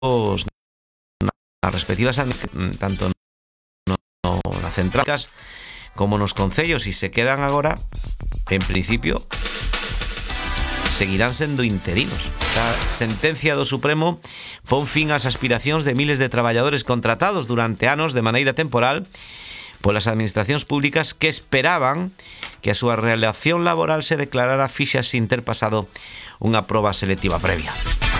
nas respectivas tanto nas centrales como nos concellos, e se quedan agora, en principio seguirán sendo interinos. A sentencia do Supremo pon fin ás aspiracións de miles de traballadores contratados durante anos de maneira temporal polas administracións públicas que esperaban que a súa relación laboral se declarara fixa sin ter pasado unha proba selectiva previa.